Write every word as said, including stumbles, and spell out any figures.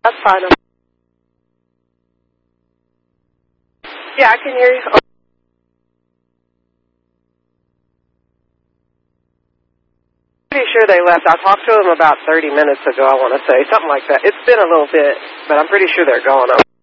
That's fine. Yeah, I can hear you. I'm pretty sure they left. I talked to them about thirty minutes ago, I want to say. Something like that. It's been a little bit, but I'm pretty sure they're gone.